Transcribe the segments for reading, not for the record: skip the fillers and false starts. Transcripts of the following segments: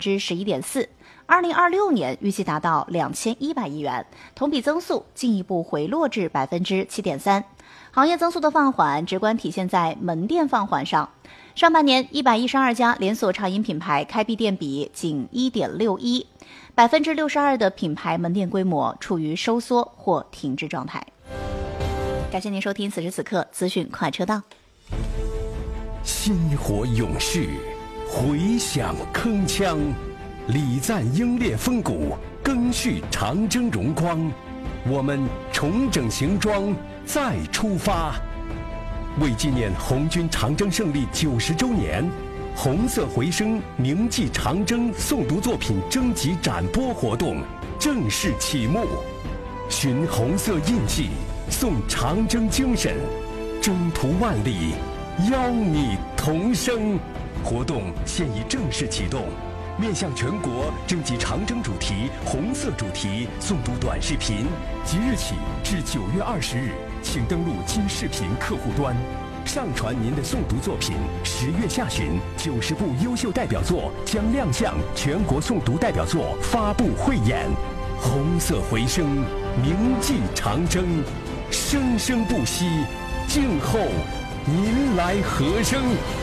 11.4%，2026年预计达到2100亿元，同比增速进一步回落至7.3%。行业增速的放缓直观体现在门店放缓上。上半年112家连锁茶饮品牌开闭店比仅 1.61%，62%的品牌门店规模处于收缩或停滞状态。感谢您收听此时此刻资讯快车道。 薪火勇士，回响铿锵，礼赞英烈风骨，赓续长征荣光。我们重整行装，再出发。为纪念红军长征胜利90周年，红色回声铭记长征诵读作品征集展播活动正式启幕。寻红色印记，颂长征精神，征途万里，邀你同声。活动现已正式启动，面向全国征集长征主题、红色主题诵读短视频，即日起至9月20日，请登录今视频客户端，上传您的诵读作品。10月下旬，90部优秀代表作将亮相全国诵读代表作发布汇演。红色回声，铭记长征，生生不息，静候您来和声。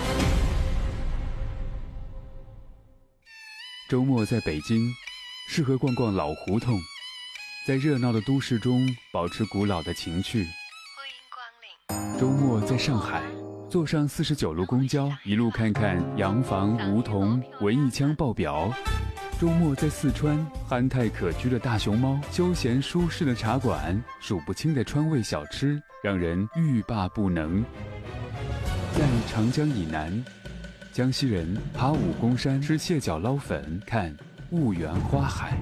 周末在北京，适合逛逛老胡同，在热闹的都市中保持古老的情趣。周末在上海，坐上49路公交，一路看看洋房、梧桐、文艺腔爆表。周末在四川，憨态可掬的大熊猫，休闲舒适的茶馆，数不清的川味小吃，让人欲罢不能。在长江以南，江西人爬武功山，吃蟹脚捞粉，看婺源花海。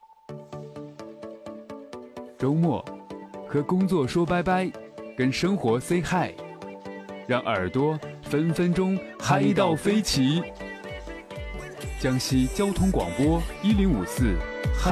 周末和工作说拜拜，跟生活 say hi， 让耳朵分分钟嗨到飞起。江西交通广播1054。